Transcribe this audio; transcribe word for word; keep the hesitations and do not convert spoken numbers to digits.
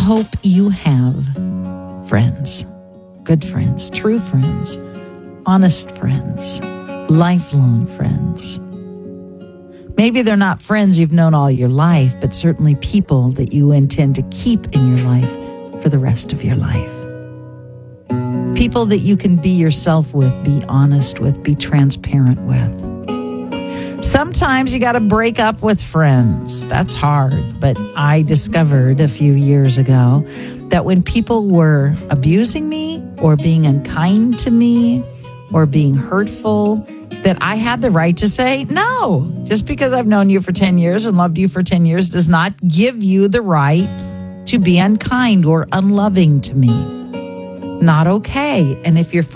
hope you have friends, good friends, true friends, honest friends, lifelong friends. Maybe they're not friends you've known all your life, but certainly people that you intend to keep in your life for the rest of your life. People that you can be yourself with, be honest with, be transparent with. Sometimes you got to break up with friends. That's hard, but I discovered a few years ago that when people were abusing me or being unkind to me or being hurtful, that I had the right to say, no, just because I've known you for ten years and loved you for ten years does not give you the right to be unkind or unloving to me. Not okay. And if you're